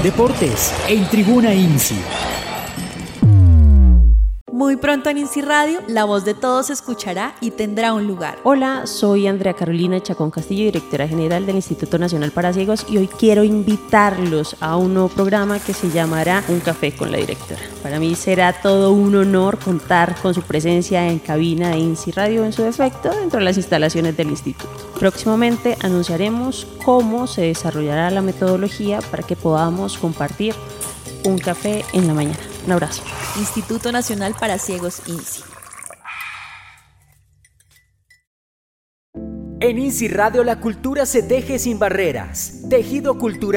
deportes en Tribuna INSI. Muy pronto en INSI Radio, la voz de todos se escuchará y tendrá un lugar. Hola, soy Andrea Carolina Chacón Castillo, directora general del Instituto Nacional para Ciegos, y hoy quiero invitarlos a un nuevo programa que se llamará Un Café con la Directora. Para mí será todo un honor contar con su presencia en cabina de INSI Radio en su defecto dentro de las instalaciones del instituto. Próximamente anunciaremos cómo se desarrollará la metodología para que podamos compartir un café en la mañana. Un abrazo. Instituto Nacional para Ciegos INSI. En INSI Radio la cultura se teje sin barreras. Tejido cultural.